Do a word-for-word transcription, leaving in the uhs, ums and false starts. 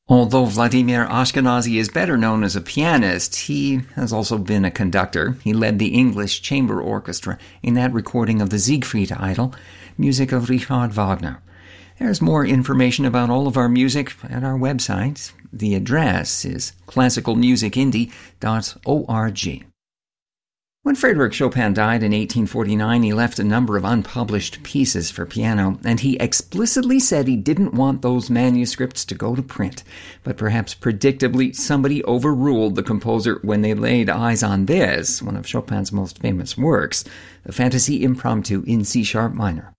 Although Vladimir Ashkenazy is better known as a pianist, he has also been a conductor. He led the English Chamber Orchestra in that recording of the Siegfried Idyll, music of Richard Wagner. There's more information about all of our music at our website. The address is classical music indie dot org. When Frédéric Chopin died in eighteen forty-nine, he left a number of unpublished pieces for piano, and he explicitly said he didn't want those manuscripts to go to print. But perhaps predictably, somebody overruled the composer when they laid eyes on this, one of Chopin's most famous works, the Fantasy Impromptu in C-sharp minor.